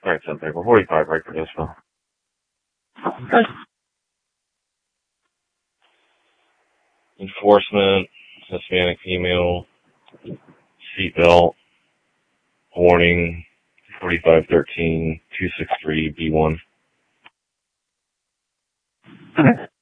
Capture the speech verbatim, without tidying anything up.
Alright, ten paper. forty-five, right for this one. Okay. Enforcement, Hispanic female, seatbelt, warning, forty-five thirteen, two six three B one. Okay.